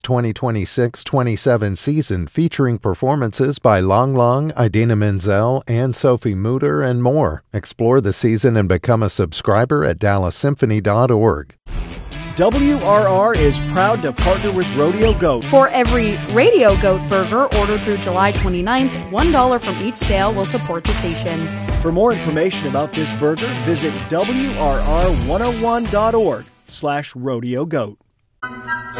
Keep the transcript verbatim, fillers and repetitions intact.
twenty twenty-six twenty-seven season featuring performances by Lang Lang, Idina Menzel, and Sophie Mutter, and more. Explore the season and become a subscriber at dallas symphony dot org. W R R is proud to partner with Rodeo Goat. For every Radio Goat burger ordered through July twenty-ninth, one dollar from each sale will support the station. For more information about this burger, visit W R R one oh one dot org slash rodeo goat.